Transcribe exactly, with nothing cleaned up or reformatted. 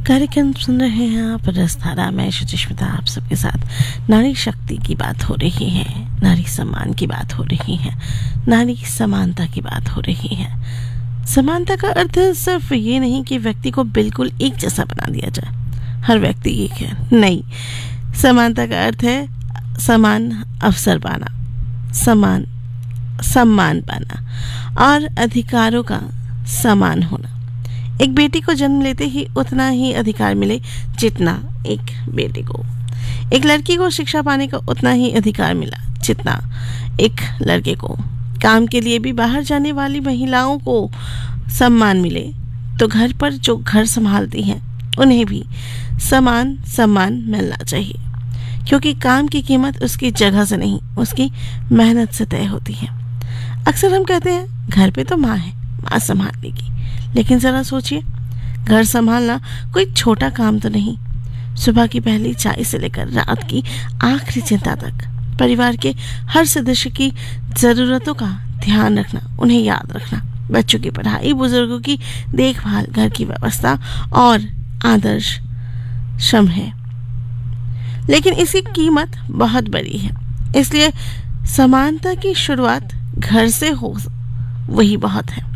कार्यक्रम सुन रहे हैं आप रसधारा में सुचिस्मिता आप सबके साथ। नारी शक्ति की बात हो रही है, नारी सम्मान की बात हो रही है, नारी समानता की बात हो रही है। समानता का अर्थ सिर्फ ये नहीं कि व्यक्ति को बिल्कुल एक जैसा बना दिया जाए, हर व्यक्ति एक है, नहीं। समानता का अर्थ है समान अवसर पाना, समान सम्मान पाना और अधिकारों का समान होना। एक बेटी को जन्म लेते ही उतना ही अधिकार मिले जितना एक बेटे को। एक लड़की को शिक्षा पाने का उतना ही अधिकार मिला जितना एक लड़के को। काम के लिए भी बाहर जाने वाली महिलाओं को सम्मान मिले तो घर पर जो घर संभालती हैं उन्हें भी समान सम्मान मिलना चाहिए, क्योंकि काम की कीमत उसकी जगह से नहीं, उसकी मेहनत से तय होती है। अक्सर हम कहते हैं घर पे तो माँ है, माँ संभाल लेगी, लेकिन ज़रा सोचिए, घर संभालना कोई छोटा काम तो नहीं। सुबह की पहली चाय से लेकर रात की आखिरी चिंता तक परिवार के हर सदस्य की ज़रूरतों का ध्यान रखना, उन्हें याद रखना, बच्चों की पढ़ाई, बुजुर्गों की देखभाल, घर की व्यवस्था और आदर्श श्रम है। लेकिन इसकी कीमत बहुत बड़ी है, इसलिए समानता की शुरुआत घर से हो, वही बहुत है।